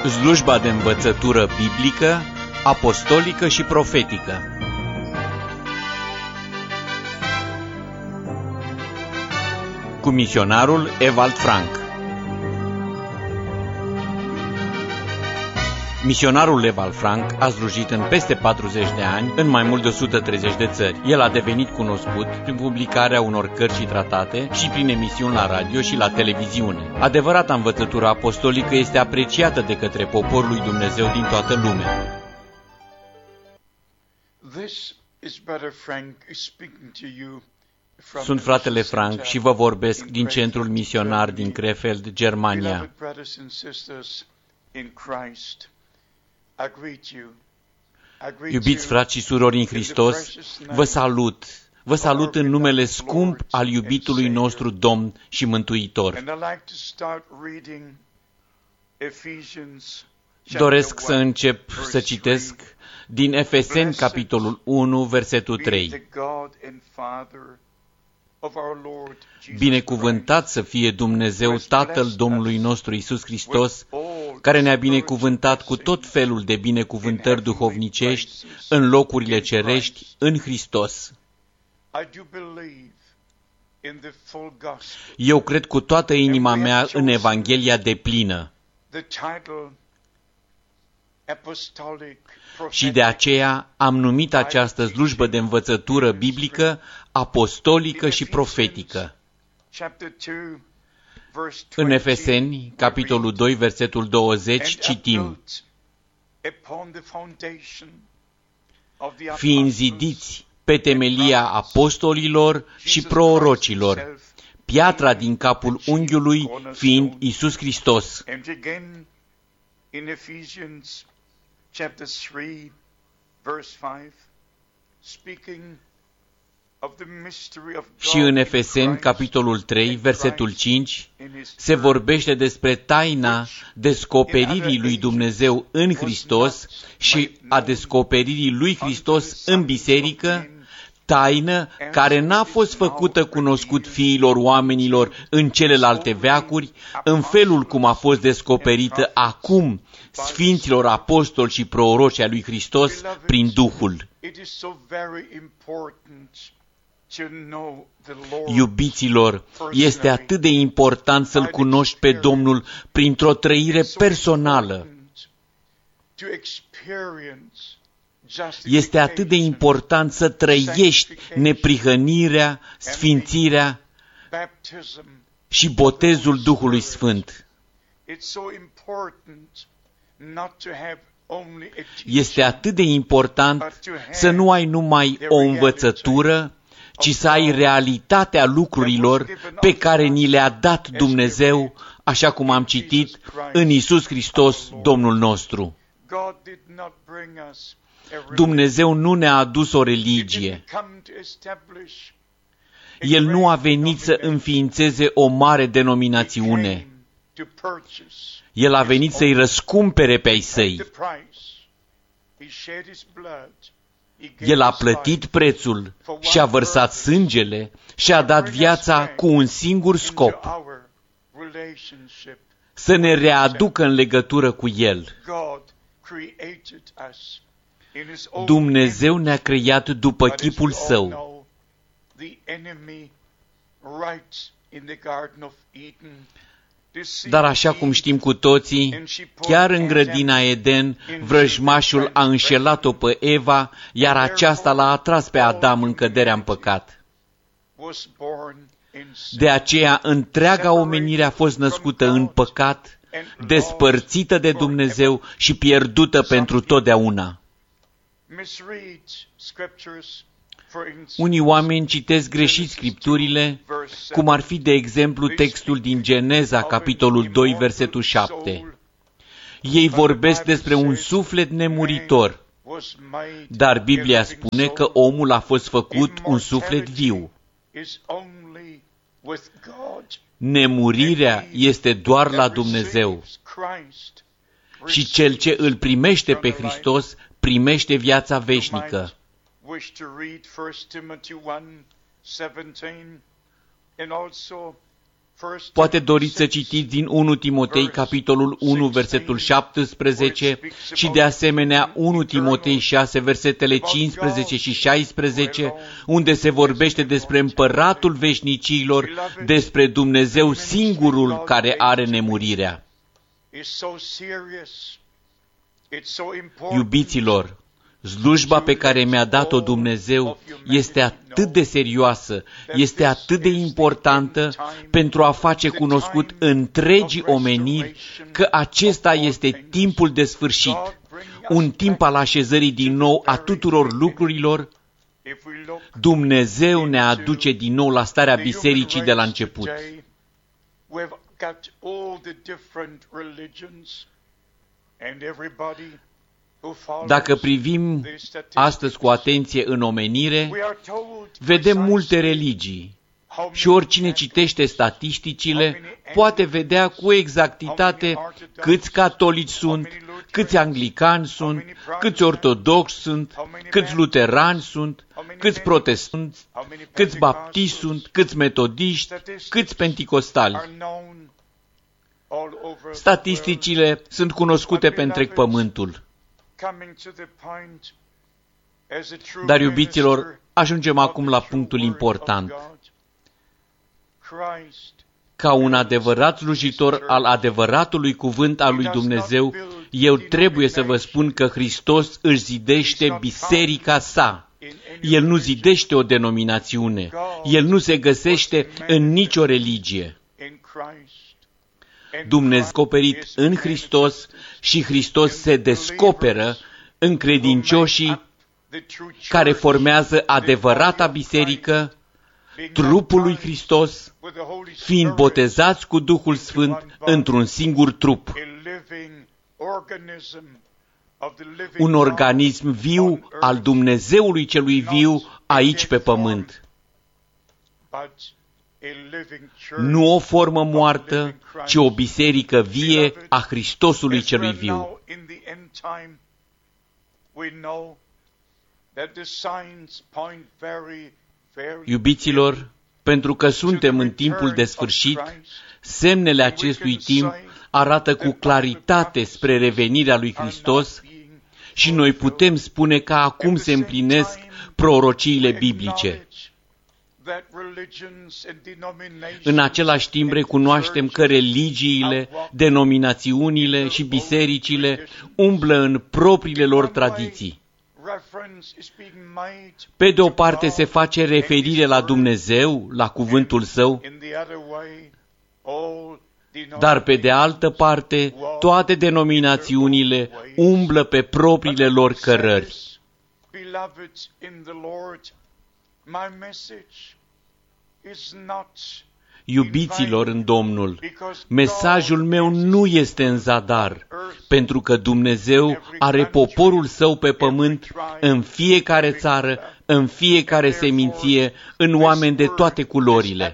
Slujba de învățătură biblică, apostolică și profetică. Cu misionarul Ewald Frank. Misionarul Ewald Frank a slujit în peste 40 de ani în mai mult de 130 de țări. El a devenit cunoscut prin publicarea unor cărți și tratate și prin emisiuni la radio și la televiziune. Adevărata învățătură apostolică este apreciată de către poporul lui Dumnezeu din toată lumea. Sunt fratele Frank și vă vorbesc din centrul misionar din Krefeld, Germania. Iubiți frați și surori în Hristos, vă salut! Vă salut în numele scump al iubitului nostru Domn și Mântuitor. Doresc să încep să citesc din Efeseni, capitolul 1, versetul 3. Binecuvântat să fie Dumnezeu, Tatăl Domnului nostru Iisus Hristos, care ne-a binecuvântat cu tot felul de binecuvântări duhovnicești în locurile cerești în Hristos. Eu cred cu toată inima mea în Evanghelia deplină. Și de aceea am numit această slujbă de învățătură biblică, apostolică și profetică. În Efeseni, capitolul 2, versetul 20, citim: fiind zidiți pe temelia apostolilor și prorocilor, piatra din capul unghiului fiind Iisus Hristos. Chapter 3, verse 5, speaking of the mystery of God. Și în Efeseni, capitolul 3, versetul 5, se vorbește despre taina descoperirii lui Dumnezeu în Hristos și a descoperirii lui Hristos în biserică, taină care n-a fost făcută cunoscut fiilor oamenilor în celelalte veacuri, în felul cum a fost descoperită acum sfinților apostoli și proroci ai lui Hristos prin Duhul. Iubiților, este atât de important să-L cunoști pe Domnul printr-o trăire personală. Este atât de important să trăiești neprihănirea, sfințirea și botezul Duhului Sfânt. Este atât de important să nu ai numai o învățătură, ci să ai realitatea lucrurilor pe care ni le-a dat Dumnezeu, așa cum am citit în Iisus Hristos, Domnul nostru. Dumnezeu nu ne-a adus o religie. El nu a venit să înființeze o mare denominațiune. El a venit să-i răscumpere pe ai săi. El a plătit prețul și a vărsat sângele și a dat viața cu un singur scop: să ne readucă în legătură cu El. Dumnezeu ne-a creat după chipul Său. Dar așa cum știm cu toții, chiar în grădina Eden, vrăjmașul a înșelat-o pe Eva, iar aceasta l-a atras pe Adam în căderea în păcat. De aceea, întreaga omenire a fost născută în păcat, despărțită de Dumnezeu și pierdută pentru totdeauna. Unii oameni citesc greșit Scripturile, cum ar fi, de exemplu, textul din Geneza, capitolul 2, versetul 7. Ei vorbesc despre un suflet nemuritor, dar Biblia spune că omul a fost făcut un suflet viu. Nemurirea este doar la Dumnezeu. Și cel ce îl primește pe Hristos primește viața veșnică. Wish to read 1 Timothy 1:17 and also Poate doriți să citiți din 1 Timotei, capitolul 1, versetul 17 și de asemenea 1 Timotei 6, versetele 15 și 16, unde se vorbește despre împăratul veșnicilor, despre Dumnezeu singurul care are nemurirea. Iubiților, slujba pe care mi-a dat-o Dumnezeu este atât de serioasă, este atât de importantă pentru a face cunoscut întregii omeniri că acesta este timpul de sfârșit, un timp al așezării din nou a tuturor lucrurilor. Dumnezeu ne aduce din nou la starea bisericii de la început. Dacă privim astăzi cu atenție în omenire, vedem multe religii și oricine citește statisticile poate vedea cu exactitate câți catolici sunt, câți anglicani sunt, câți ortodoxi sunt, câți luterani sunt, câți protestanți, câți baptiști sunt, câți metodiști, câți penticostali. Statisticile sunt cunoscute pe întreg pământul. Dar, iubiților, ajungem acum la punctul important. Ca un adevărat slujitor al adevăratului cuvânt al lui Dumnezeu, eu trebuie să vă spun că Hristos își zidește biserica sa. El nu zidește o denominațiune. El nu se găsește în nicio religie. Dumnezeu a descoperit în Hristos și Hristos se descoperă în credincioșii care formează adevărata biserică, trupul lui Hristos, fiind botezați cu Duhul Sfânt într-un singur trup. Un organism viu al Dumnezeului celui viu aici pe pământ. Nu o formă moartă, ci o biserică vie a Hristosului celui viu. Iubiților, pentru că suntem în timpul de sfârșit, semnele acestui timp arată cu claritate spre revenirea lui Hristos și noi putem spune că acum se împlinesc prorociile biblice. În același timp recunoaștem că religiile, denominațiunile și bisericile umblă în propriile lor tradiții. Pe de o parte se face referire la Dumnezeu, la cuvântul Său, dar pe de altă parte toate denominațiunile umblă pe propriile lor cărări. Iubiților în Domnul, mesajul meu nu este în zadar, pentru că Dumnezeu are poporul Său pe pământ, în fiecare țară, în fiecare seminție, în oameni de toate culorile.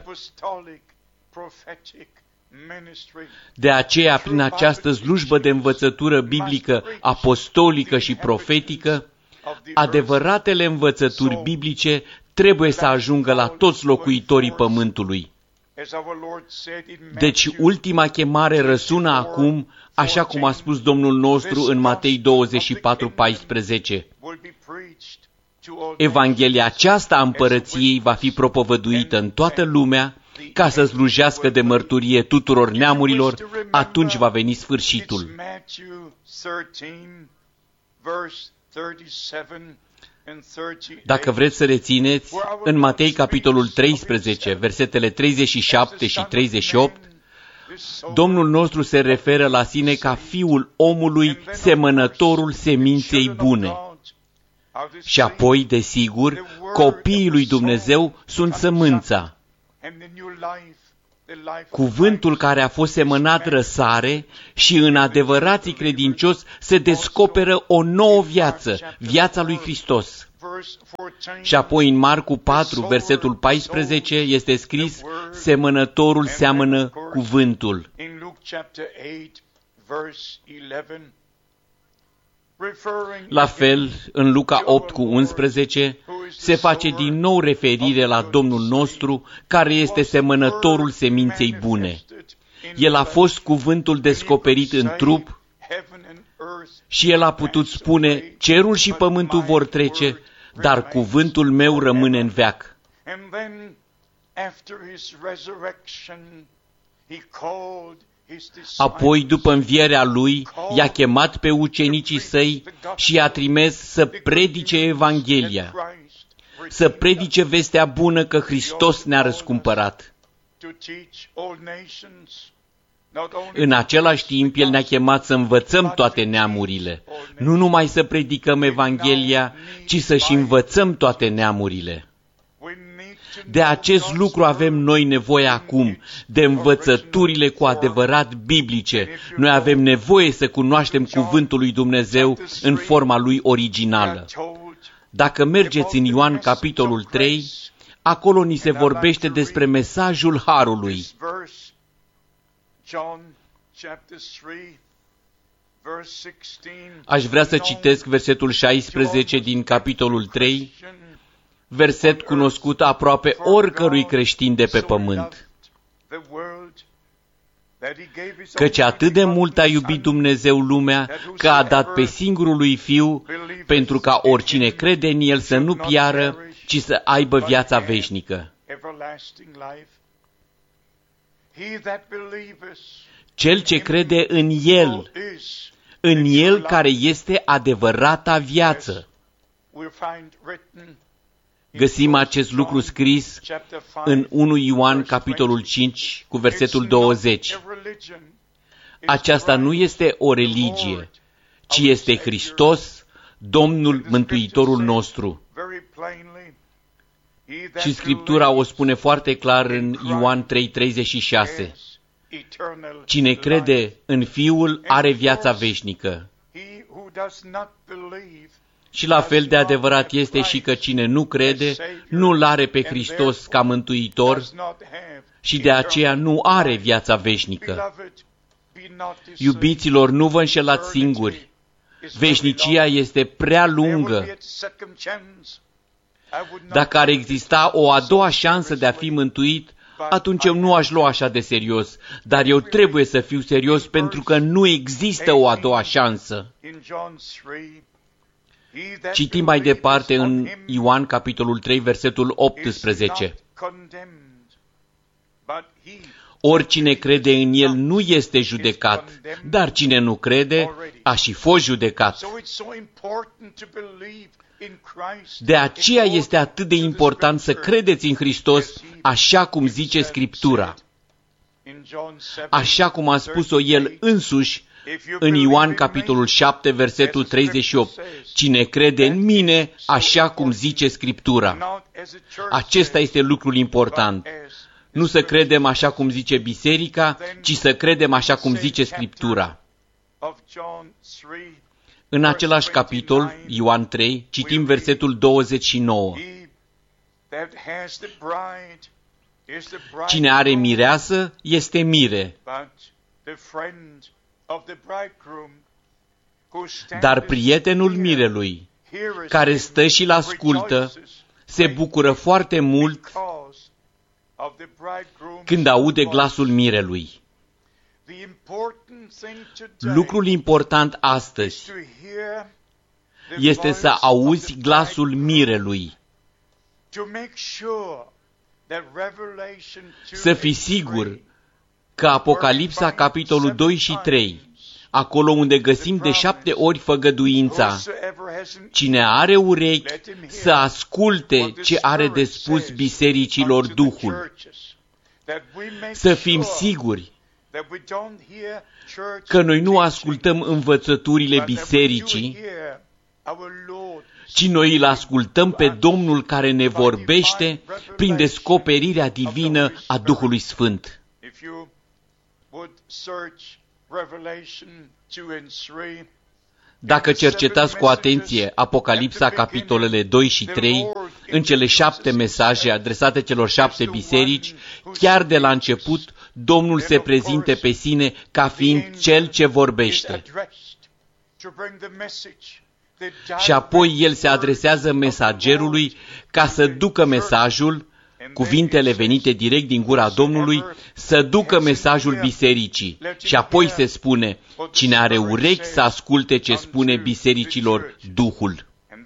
De aceea, prin această slujbă de învățătură biblică, apostolică și profetică, adevăratele învățături biblice trebuie să ajungă la toți locuitorii pământului. Deci, ultima chemare răsună acum, așa cum a spus Domnul nostru în Matei 24:14. Evanghelia aceasta a împărăției va fi propovăduită în toată lumea, ca să slujească de mărturie tuturor neamurilor, atunci va veni sfârșitul. Dacă vreți să rețineți, în Matei capitolul 13, versetele 37 și 38, Domnul nostru se referă la sine ca Fiul omului, semănătorul seminței bune. Și apoi, desigur, copiii lui Dumnezeu sunt sămânța. Cuvântul care a fost semănat răsare și în adevărații credincios se descoperă o nouă viață, viața lui Hristos. Și apoi în Marcu 4, versetul 14, este scris, semănătorul seamănă cuvântul. La fel, în Luca 8 cu 11, se face din nou referire la Domnul nostru, care este semănătorul seminței bune. El a fost cuvântul descoperit în trup și el a putut spune, cerul și pământul vor trece, dar cuvântul meu rămâne în veac. Apoi, după învierea lui, i-a chemat pe ucenicii săi și i-a trimis să predice Evanghelia, să predice vestea bună că Hristos ne-a răscumpărat. În același timp, El ne-a chemat să învățăm toate neamurile, nu numai să predicăm Evanghelia, ci să și învățăm toate neamurile. De acest lucru avem noi nevoie acum, de învățăturile cu adevărat biblice. Noi avem nevoie să cunoaștem cuvântul lui Dumnezeu în forma lui originală. Dacă mergeți în Ioan capitolul 3, acolo ni se vorbește despre mesajul Harului. Aș vrea să citesc versetul 16 din capitolul 3, verset cunoscut aproape oricărui creștin de pe pământ. Căci atât de mult a iubit Dumnezeu lumea, că a dat pe singurul lui Fiu, pentru ca oricine crede în El să nu piară, ci să aibă viața veșnică. Cel ce crede în El care este adevărata viață. Găsim acest lucru scris în 1 Ioan, capitolul 5, cu versetul 20. Aceasta nu este o religie, ci este Hristos, Domnul Mântuitorul nostru. Și Scriptura o spune foarte clar în Ioan 3:36. Cine crede în Fiul are viața veșnică. Și la fel de adevărat este și că cine nu crede, nu-L are pe Hristos ca mântuitor și de aceea nu are viața veșnică. Iubiților, nu vă înșelați singuri. Veșnicia este prea lungă. Dacă ar exista o a doua șansă de a fi mântuit, atunci eu nu aș lua așa de serios, dar eu trebuie să fiu serios pentru că nu există o a doua șansă. Citim mai departe în Ioan, capitolul 3, versetul 18. Oricine crede în El nu este judecat, dar cine nu crede a și fost judecat. De aceea este atât de important să credeți în Hristos, așa cum zice Scriptura. Așa cum a spus-o El însuși în Ioan, capitolul 7, versetul 38. Cine crede în mine, așa cum zice Scriptura. Acesta este lucrul important. Nu să credem așa cum zice biserica, ci să credem așa cum zice Scriptura. În același capitol, Ioan 3, citim versetul 29. Cine are mireasă este mire, dar prietenul mirelui, care stă și-l ascultă, se bucură foarte mult când aude glasul mirelui. Lucrul important astăzi este să auzi glasul mirelui. Să fii sigur că Apocalipsa, capitolul 2 și 3, acolo unde găsim de 7 ori făgăduința, cine are urechi să asculte ce are de spus bisericilor Duhul. Să fim siguri că noi nu ascultăm învățăturile bisericii, ci noi îl ascultăm pe Domnul care ne vorbește prin descoperirea divină a Duhului Sfânt. Dacă cercetați cu atenție Apocalipsa, capitolele 2 și 3, în cele 7 mesaje adresate celor 7 biserici, chiar de la început, Domnul se prezinte pe sine ca fiind Cel ce vorbește. Și apoi el se adresează mesagerului ca să ducă mesajul, cuvintele venite direct din gura Domnului, să ducă mesajul bisericii. Și apoi se spune, cine are urechi să asculte ce spune bisericilor Duhul.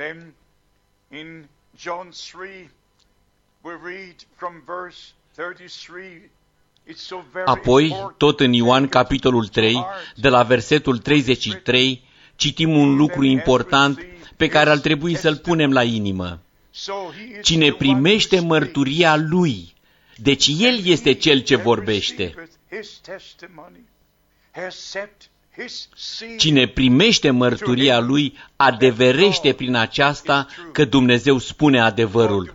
Apoi, tot în Ioan, capitolul 3, de la versetul 33, citim un lucru important pe care ar trebui să-l punem la inimă. Cine primește mărturia lui, deci el este cel ce vorbește. Cine primește mărturia lui, adeverește prin aceasta că Dumnezeu spune adevărul.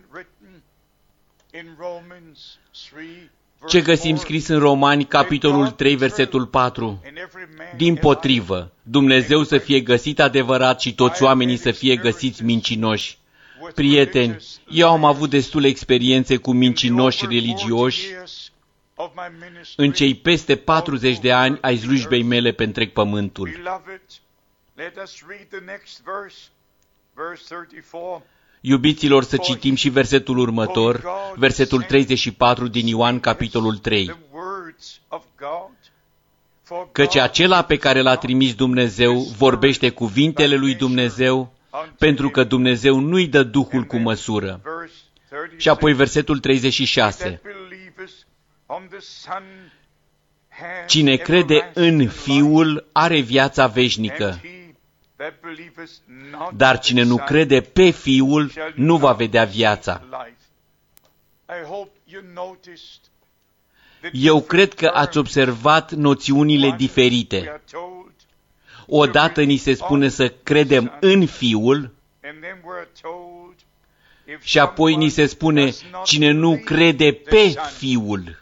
Ce găsim scris în Romani, capitolul 3, versetul 4? Dimpotrivă, Dumnezeu să fie găsit adevărat și toți oamenii să fie găsiți mincinoși. Prieteni, eu am avut destule experiențe cu mincinoși religioși în cei peste 40 de ani ai slujbei mele pe întreg pământul. Iubiților, să citim și versetul următor, versetul 34 din Ioan, capitolul 3. Căci acela pe care l-a trimis Dumnezeu vorbește cuvintele lui Dumnezeu, pentru că Dumnezeu nu-i dă Duhul cu măsură. Și apoi versetul 36. Cine crede în Fiul are viața veșnică, dar cine nu crede pe Fiul nu va vedea viața. Eu cred că ați observat noțiunile diferite. Odată ni se spune să credem în Fiul și apoi ni se spune cine nu crede pe Fiul.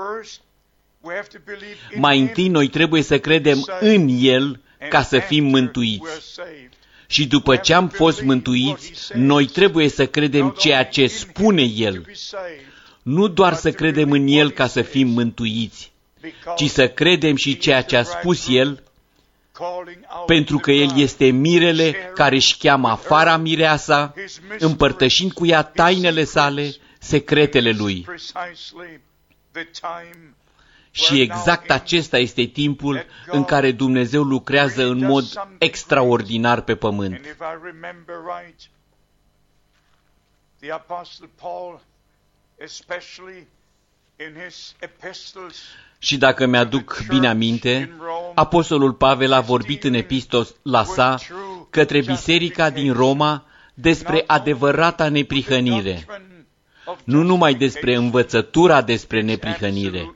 Mai întâi noi trebuie să credem în El ca să fim mântuiți. Și după ce am fost mântuiți, noi trebuie să credem ceea ce spune El. Nu doar să credem în El ca să fim mântuiți, ci să credem și ceea ce a spus El, pentru că El este mirele care își cheamă afară mireasa, împărtășind cu ea tainele sale, secretele Lui. Și exact acesta este timpul în care Dumnezeu lucrează în mod extraordinar pe pământ. Și dacă mi-aduc bine aminte, Apostolul Pavel a vorbit în epistola sa către biserica din Roma despre adevărata neprihănire, nu numai despre învățătura despre neprihănire.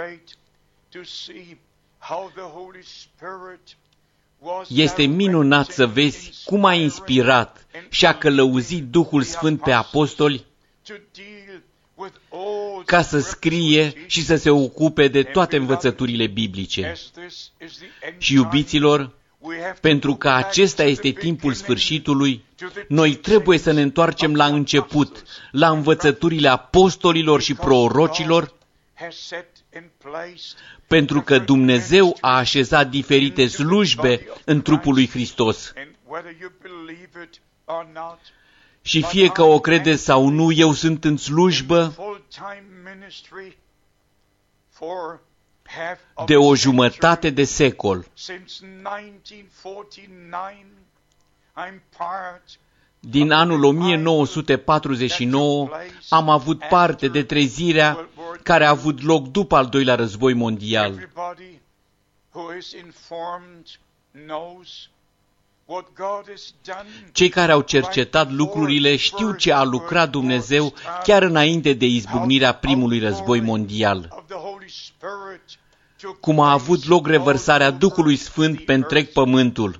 Este minunat să vezi cum a inspirat și a călăuzit Duhul Sfânt pe apostoli ca să scrie și să se ocupe de toate învățăturile biblice. Și iubiților, pentru că acesta este timpul sfârșitului, noi trebuie să ne întoarcem la început, la învățăturile apostolilor și prorocilor, pentru că Dumnezeu a așezat diferite slujbe în trupul lui Hristos. Și fie că o credeți sau nu, eu sunt în slujbă de o jumătate de secol. Din anul 1949 am avut parte de trezirea care a avut loc după al doilea război mondial. Cei care au cercetat lucrurile știu ce a lucrat Dumnezeu chiar înainte de izbucnirea primului război mondial. Cum a avut loc revărsarea Duhului Sfânt pe întreg pământul.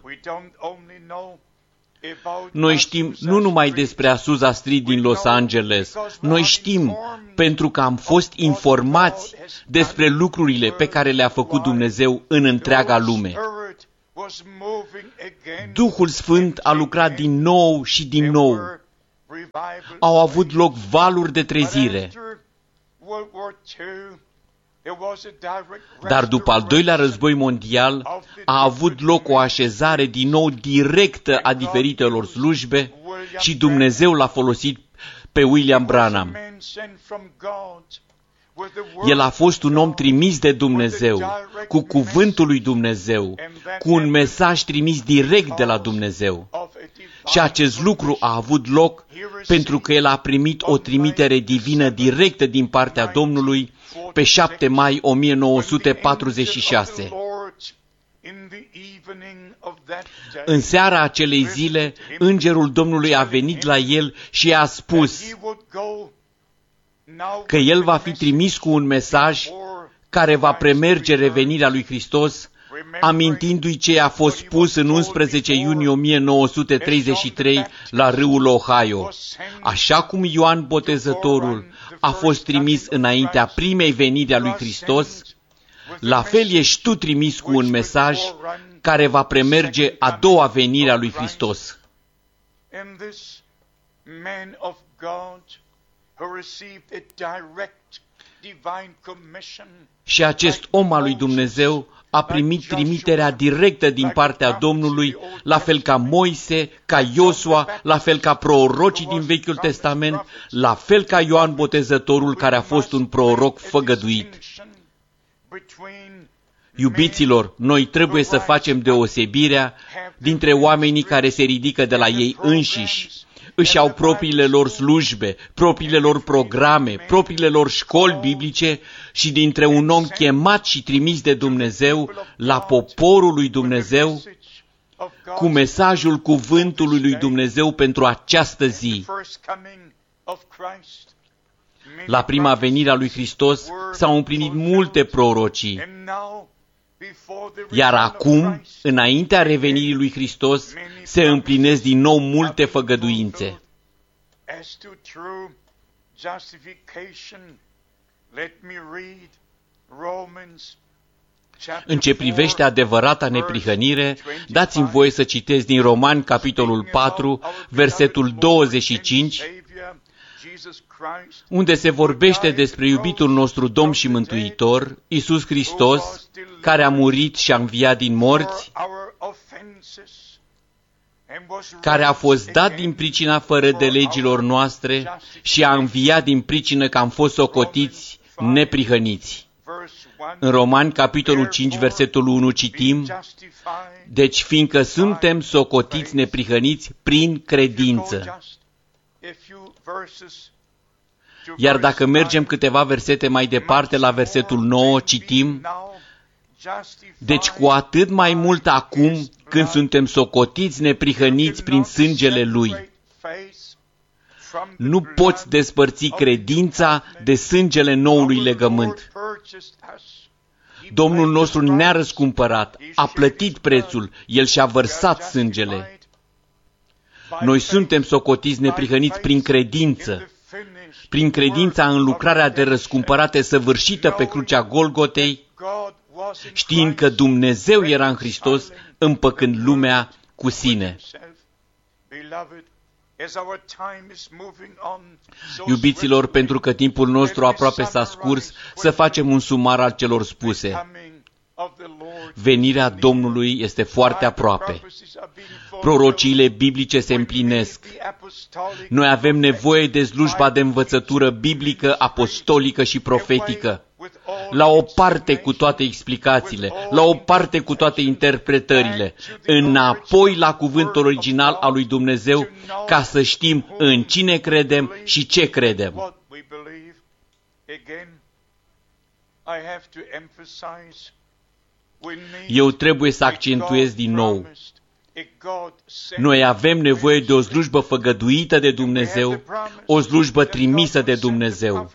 Noi știm nu numai despre Azusa Street din Los Angeles, noi știm pentru că am fost informați despre lucrurile pe care le-a făcut Dumnezeu în întreaga lume. Duhul Sfânt a lucrat din nou și din nou. Au avut loc valuri de trezire. Dar după al doilea război mondial a avut loc o așezare din nou directă a diferitelor slujbe și Dumnezeu l-a folosit pe William Branham. El a fost un om trimis de Dumnezeu, cu cuvântul lui Dumnezeu, cu un mesaj trimis direct de la Dumnezeu. Și acest lucru a avut loc pentru că el a primit o trimitere divină directă din partea Domnului pe 7 mai 1946. În seara acelei zile, îngerul Domnului a venit la el și i-a spus că el va fi trimis cu un mesaj care va premerge revenirea lui Hristos, amintindu-i ce a fost spus în 11 iunie 1933 la râul Ohio. Așa cum Ioan Botezătorul a fost trimis înaintea primei veniri a lui Hristos, la fel ești tu trimis cu un mesaj care va premerge a doua venire a lui Hristos. Și acest om al lui Dumnezeu a primit trimiterea directă din partea Domnului, la fel ca Moise, ca Iosua, la fel ca prorocii din Vechiul Testament, la fel ca Ioan Botezătorul, care a fost un proroc făgăduit. Iubiților, noi trebuie să facem deosebirea dintre oamenii care se ridică de la ei înșiși, își au propriile lor slujbe, propriile lor programe, propriile lor școli biblice și dintre un om chemat și trimis de Dumnezeu la poporul lui Dumnezeu cu mesajul cuvântului lui Dumnezeu pentru această zi. La prima venire a lui Hristos s-au împlinit multe prorocii, iar acum, înaintea revenirii lui Hristos, se împlinesc din nou multe făgăduințe. În ce privește adevărata neprihănire, dați-mi voie să citesc din Romani, capitolul 4, versetul 25, unde se vorbește despre iubitul nostru Domn și Mântuitor, Iisus Hristos, care a murit și a înviat din morți, care a fost dat din pricina fără de legilor noastre și a înviat din pricină că am fost socotiți neprihăniți. În Romani, capitolul 5, versetul 1, citim: deci fiindcă suntem socotiți neprihăniți prin credință. Iar dacă mergem câteva versete mai departe, la versetul 9, citim: deci cu atât mai mult acum, când suntem socotiți neprihăniți prin sângele Lui. Nu poți despărți credința de sângele noului legământ. Domnul nostru ne-a răscumpărat, a plătit prețul, El și-a vărsat sângele. Noi suntem socotiți neprihăniți prin credință, prin credința în lucrarea de răscumpărare săvârșită pe crucea Golgotei, știind că Dumnezeu era în Hristos, împăcând lumea cu sine. Iubiților, pentru că timpul nostru aproape s-a scurs, să facem un sumar al celor spuse. Venirea Domnului este foarte aproape. Prorociile biblice se împlinesc. Noi avem nevoie de slujba de învățătură biblică, apostolică și profetică. La o parte cu toate explicațiile, la o parte cu toate interpretările, înapoi la cuvântul original al lui Dumnezeu, ca să știm în cine credem și ce credem. Eu trebuie să accentuez din nou. Noi avem nevoie de o slujbă făgăduită de Dumnezeu, o slujbă trimisă de Dumnezeu.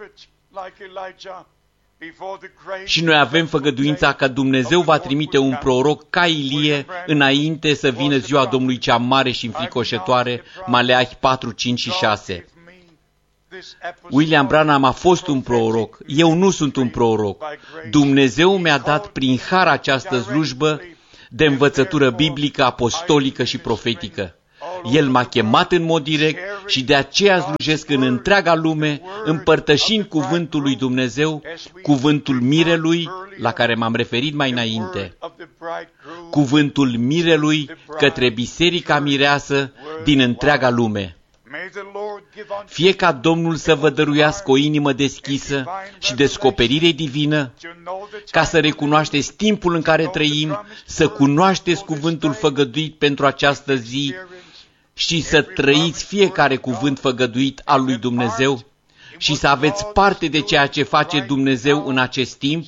Și noi avem făgăduința că Dumnezeu va trimite un proroc ca Ilie înainte să vină ziua Domnului cea mare și înfricoșătoare, Maleahi 4, 5 și 6. William Branham a fost un proroc, eu nu sunt un proroc. Dumnezeu mi-a dat prin har această slujbă de învățătură biblică, apostolică și profetică. El m-a chemat în mod direct și de aceea slujesc în întreaga lume, împărtășind cuvântul lui Dumnezeu, cuvântul mirelui, la care m-am referit mai înainte. Cuvântul mirelui către biserica mireasă din întreaga lume. Fie ca Domnul să vă dăruiască o inimă deschisă și descoperire divină, ca să recunoașteți timpul în care trăim, să cunoașteți cuvântul făgăduit pentru această zi și să trăiți fiecare cuvânt făgăduit al lui Dumnezeu și să aveți parte de ceea ce face Dumnezeu în acest timp,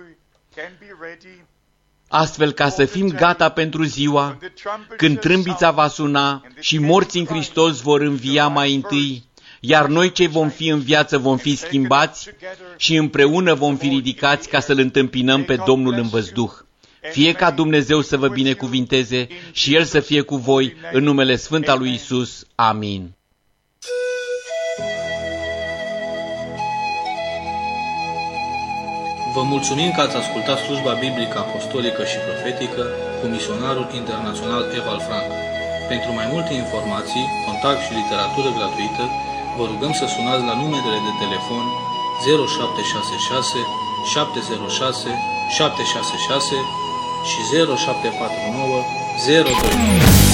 astfel ca să fim gata pentru ziua când trâmbița va suna și morții în Hristos vor învia mai întâi, iar noi cei vom fi în viață vom fi schimbați și împreună vom fi ridicați ca să-L întâmpinăm pe Domnul în văzduh. Fie ca Dumnezeu să vă binecuvinteze și El să fie cu voi în numele Sfânt al lui Iisus. Amin. Vă mulțumim că ați ascultat slujba biblică apostolică și profetică cu misionarul internațional Ewald Frank. Pentru mai multe informații, contact și literatură gratuită, vă rugăm să sunați la numerele de telefon 0766 706 766 și 0749 02.